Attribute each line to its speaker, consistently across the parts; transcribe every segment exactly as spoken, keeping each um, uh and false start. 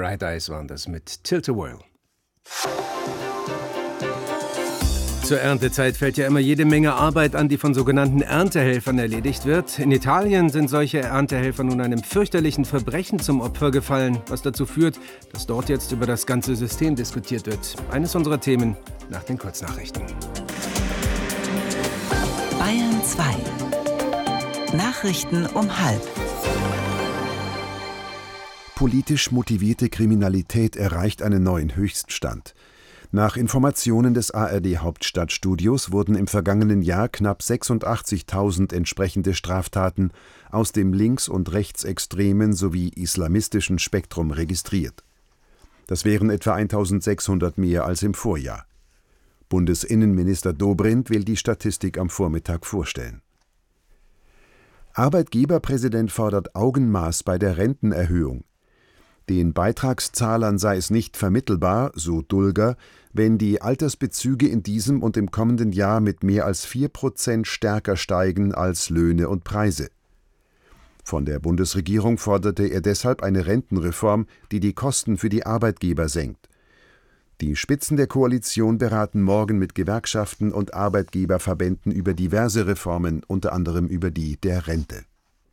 Speaker 1: Bright Eyes waren das mit Tilt-A-Whirl. Zur Erntezeit fällt ja immer jede Menge Arbeit an, die von sogenannten Erntehelfern erledigt wird. In Italien sind solche Erntehelfer nun einem fürchterlichen Verbrechen zum Opfer gefallen, was dazu führt, dass dort jetzt über das ganze System diskutiert wird. Eines unserer Themen nach den Kurznachrichten.
Speaker 2: Bayern zwei. Nachrichten um halb.
Speaker 3: Politisch motivierte Kriminalität erreicht einen neuen Höchststand. Nach Informationen des A R D-Hauptstadtstudios wurden im vergangenen Jahr knapp sechsundachtzigtausend entsprechende Straftaten aus dem links- und rechtsextremen sowie islamistischen Spektrum registriert. Das wären etwa eintausendsechshundert mehr als im Vorjahr. Bundesinnenminister Dobrindt will die Statistik am Vormittag vorstellen. Arbeitgeberpräsident fordert Augenmaß bei der Rentenerhöhung. Den Beitragszahlern sei es nicht vermittelbar, so Dulger, wenn die Altersbezüge in diesem und im kommenden Jahr mit mehr als vier Prozent stärker steigen als Löhne und Preise. Von der Bundesregierung forderte er deshalb eine Rentenreform, die die Kosten für die Arbeitgeber senkt. Die Spitzen der Koalition beraten morgen mit Gewerkschaften und Arbeitgeberverbänden über diverse Reformen, unter anderem über die der Rente.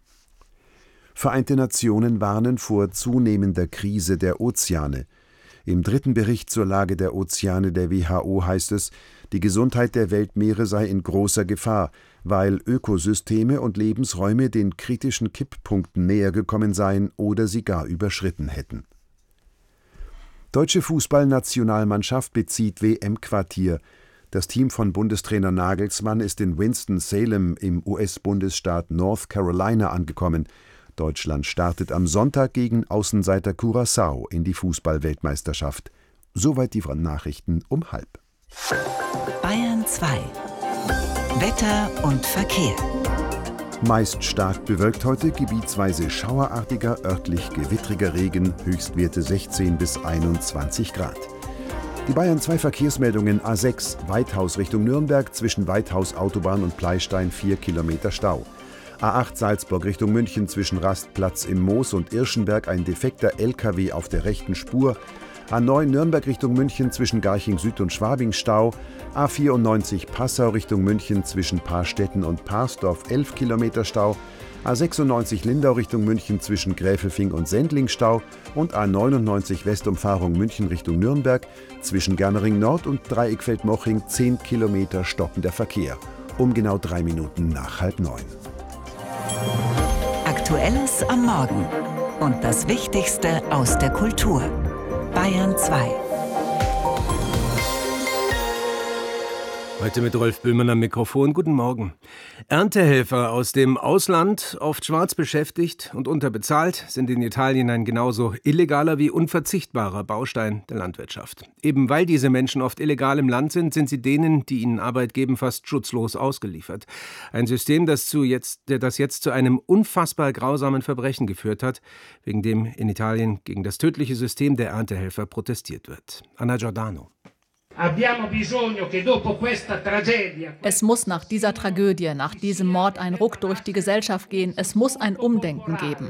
Speaker 3: Vereinte Nationen warnen vor zunehmender Krise der Ozeane. Im dritten Bericht zur Lage der Ozeane der W H O heißt es, die Gesundheit der Weltmeere sei in großer Gefahr, weil Ökosysteme und Lebensräume den kritischen Kipppunkten näher gekommen seien oder sie gar überschritten hätten. Deutsche Fußballnationalmannschaft bezieht W M-Quartier. Das Team von Bundestrainer Nagelsmann ist in Winston-Salem im U S-Bundesstaat North Carolina angekommen. Deutschland startet am Sonntag gegen Außenseiter Curaçao in die Fußball-Weltmeisterschaft. Soweit die Nachrichten um halb.
Speaker 2: Bayern zwei. Wetter und Verkehr.
Speaker 3: Meist stark bewölkt heute, gebietsweise schauerartiger, örtlich gewittriger Regen, Höchstwerte sechzehn bis einundzwanzig Grad. Die Bayern zwei Verkehrsmeldungen: A sechs, Weithaus Richtung Nürnberg, zwischen Weithaus Autobahn und Pleistein vier Kilometer Stau. A acht Salzburg Richtung München, zwischen Rastplatz im Moos und Irschenberg ein defekter L K W auf der rechten Spur. A neun Nürnberg Richtung München, zwischen Garching Süd und Schwabing Stau. A vierundneunzig Passau Richtung München, zwischen Paarstetten und Parsdorf elf Kilometer Stau. A sechsundneunzig Lindau Richtung München, zwischen Gräfelfing und Sendling Stau. Und A neunundneunzig Westumfahrung München Richtung Nürnberg, zwischen Germering Nord und Dreieckfeld-Moching zehn Kilometer stockender Verkehr. Um genau drei Minuten nach halb neun.
Speaker 2: Aktuelles am Morgen und das Wichtigste aus der Kultur. Bayern zwei.
Speaker 1: Heute mit Rolf Böhmann am Mikrofon. Guten Morgen. Erntehelfer aus dem Ausland, oft schwarz beschäftigt und unterbezahlt, sind in Italien ein genauso illegaler wie unverzichtbarer Baustein der Landwirtschaft. Eben weil diese Menschen oft illegal im Land sind, sind sie denen, die ihnen Arbeit geben, fast schutzlos ausgeliefert. Ein System, das, zu jetzt, das jetzt zu einem unfassbar grausamen Verbrechen geführt hat, wegen dem in Italien gegen das tödliche System der Erntehelfer protestiert wird. Anna Giordano.
Speaker 4: Es muss nach dieser Tragödie, nach diesem Mord ein Ruck durch die Gesellschaft gehen. Es muss ein Umdenken geben.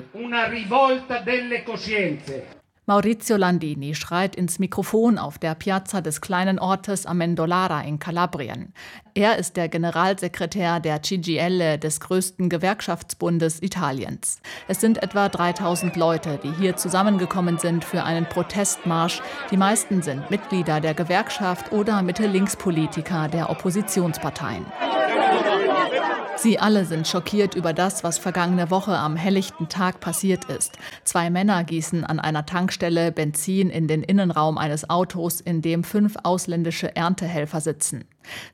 Speaker 4: Maurizio Landini schreit ins Mikrofon auf der Piazza des kleinen Ortes Amendolara in Kalabrien. Er ist der Generalsekretär der C G I L, des größten Gewerkschaftsbundes Italiens. Es sind etwa dreitausend Leute, die hier zusammengekommen sind für einen Protestmarsch. Die meisten sind Mitglieder der Gewerkschaft oder Mitte-Links-Politiker der Oppositionsparteien. Sie alle sind schockiert über das, was vergangene Woche am helllichten Tag passiert ist. Zwei Männer gießen an einer Tankstelle Benzin in den Innenraum eines Autos, in dem fünf ausländische Erntehelfer sitzen.